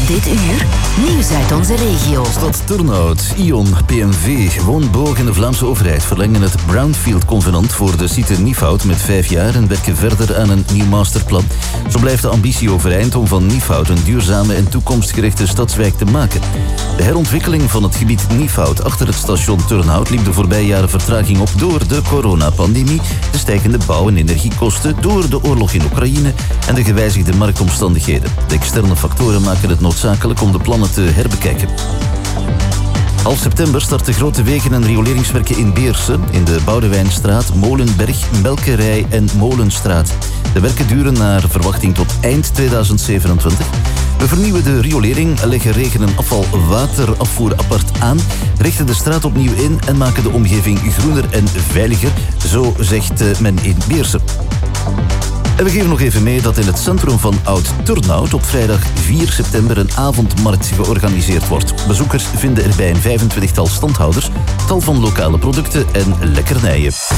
Dit uur, nieuws uit onze regio. Stad Turnhout, Ion, PMV, Woonboog en de Vlaamse overheid verlengen het Brownfield-convenant voor de site Niefhout met 5 jaar en werken verder aan een nieuw masterplan. Zo blijft de ambitie overeind om van Niefhout een duurzame en toekomstgerichte stadswijk te maken. De herontwikkeling van het gebied Niefhout achter het station Turnhout liep de voorbije jaren vertraging op door de coronapandemie, de stijgende bouw- en energiekosten, door de oorlog in Oekraïne en de gewijzigde marktomstandigheden. De externe factoren maken het noodzakelijk om de plannen te herbekijken. Half september starten grote wegen en rioleringswerken in Beersen, in de Boudewijnstraat, Molenberg, Melkerij en Molenstraat. De werken duren naar verwachting tot eind 2027. We vernieuwen de riolering, leggen regen- en afvalwaterafvoer apart aan, richten de straat opnieuw in en maken de omgeving groener en veiliger, zo zegt men in Beersen. En we geven nog even mee dat in het centrum van Oud-Turnhout op vrijdag 4 september een avondmarkt georganiseerd wordt. Bezoekers vinden er bij een 25-tal standhouders tal van lokale producten en lekkernijen.